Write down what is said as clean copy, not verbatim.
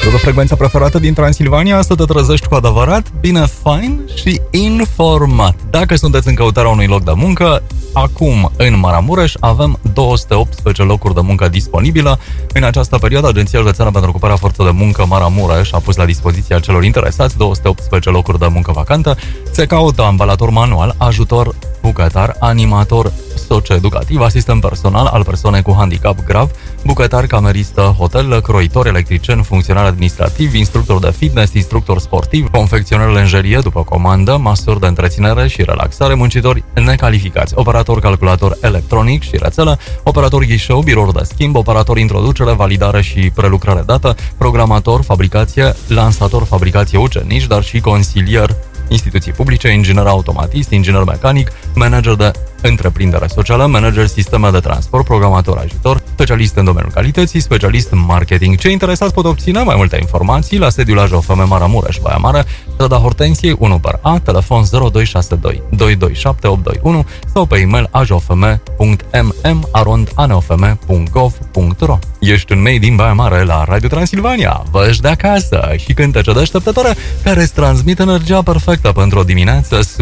de frecvența preferată din Transilvania, să te trezești cu adevărat, bine, fain și informat. Dacă sunteți în căutarea unui loc de muncă, acum în Maramureș avem 218 locuri de muncă disponibile. În această perioadă, Agenția Județeană pentru Ocuparea Forței de Muncă Maramureș a pus la dispoziția celor interesați 218 locuri de muncă vacante. Se caută ambalator manual, ajutor bucătar, animator socioeducativ, asistent personal al persoanei cu handicap grav, bucătar, cameristă, hotel, croitor, electrician, funcționar administrativ, instructor de fitness, instructor sportiv, confecționer lenjerie după comandă, masor de întreținere și relaxare, muncitori necalificați, operator calculator electronic și rețelă, operator ghișeu, birouri de schimb, operator introducere, validare și prelucrare dată, programator, fabricație, lansator, fabricație ucenici, dar și consilier instituții publice, inginer automatist, inginer mecanic, manager de întreprindere socială, manager sisteme de transport, programator ajutor, specialist în domeniul calității, specialist în marketing. Cei interesați pot obține mai multe informații la sediul AJOFM Maramureș, Baia Mare, strada Hortensiei 1/A, telefon 0262 227 821 sau pe e-mail ajofm.mm@anofm.gov.ro. Ești un mail din Baia Mare la Radio Transilvania, văși de acasă și cântece deșteptătoare care îți transmit energia perfectă pentru o dimineață